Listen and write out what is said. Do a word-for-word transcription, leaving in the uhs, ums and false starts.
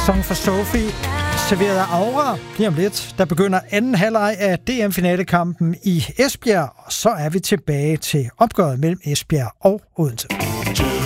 Song for Sophie, serveret af Aura. Lige om lidt, der begynder anden halvleg af D M-finalekampen i Esbjerg, og så er vi tilbage til opgøret mellem Esbjerg og Odense.